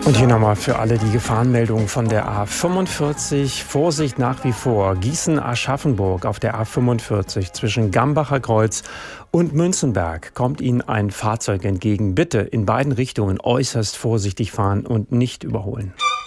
Und hier nochmal für alle die Gefahrenmeldungen von der A45. Vorsicht nach wie vor. Gießen-Aschaffenburg auf der A45 zwischen Gambacher Kreuz und Münzenberg kommt Ihnen ein Fahrzeug entgegen. Bitte in beiden Richtungen äußerst vorsichtig fahren und nicht überholen.